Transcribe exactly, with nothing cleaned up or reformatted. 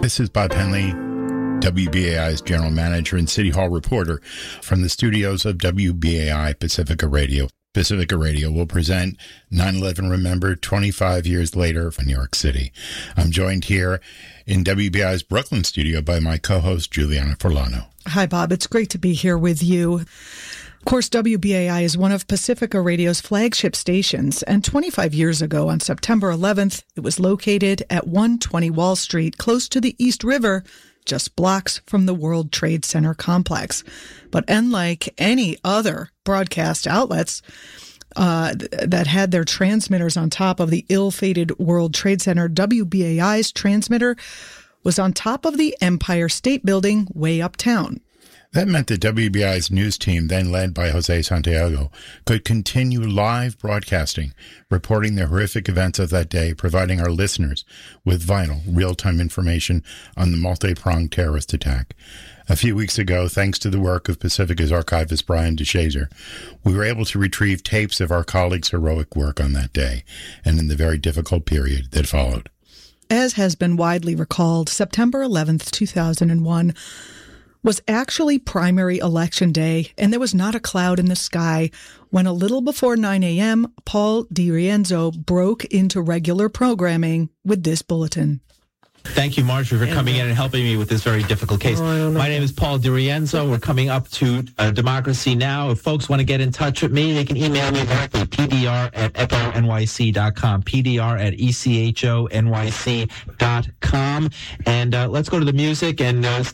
This is Bob Henley, W B A I's general manager and City Hall reporter from the studios of W B A I Pacifica Radio. Pacifica Radio will present nine eleven Remembered twenty-five years later from New York City. I'm joined here in W B A I's Brooklyn studio by my co-host, Juliana Forlano. Hi, Bob. It's great to be here with you. Of course, W B A I is one of Pacifica Radio's flagship stations, and twenty-five years ago, on September eleventh, it was located at one twenty Wall Street, close to the East River, just blocks from the World Trade Center complex. But unlike any other broadcast outlets uh, th- that had their transmitters on top of the ill-fated World Trade Center, W B A I's transmitter was on top of the Empire State Building way uptown. That meant that W B A I's news team, then led by Jose Santiago, could continue live broadcasting, reporting the horrific events of that day, providing our listeners with vital, real-time information on the multi-pronged terrorist attack. A few weeks ago, thanks to the work of Pacifica's archivist Brian DeShazer, we were able to retrieve tapes of our colleagues' heroic work on that day and in the very difficult period that followed. As has been widely recalled, September eleventh, two thousand one was actually primary election day, and there was not a cloud in the sky when a little before nine a.m., Paul DiRienzo broke into regular programming with this bulletin. Thank you, Marjorie, for coming in and helping me with this very difficult case. Oh, My name is Paul DiRienzo. We're coming up to uh, Democracy Now! If folks want to get in touch with me, they can email me directly, P D R at echo N Y C dot com, P D R at E C H O N Y C dot com. And uh, let's go to the music and uh, stay